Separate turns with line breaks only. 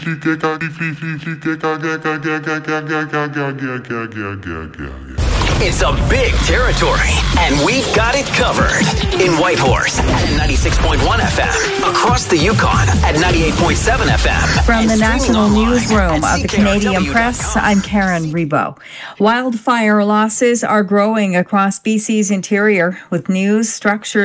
It's a big territory, and we've got it covered. In Whitehorse at 96.1 FM, across the Yukon at 98.7 FM.
From the National Newsroom of the Canadian
CKRW.com.
Press, I'm Karen Rebo. Wildfire losses are growing across BC's interior, with news structures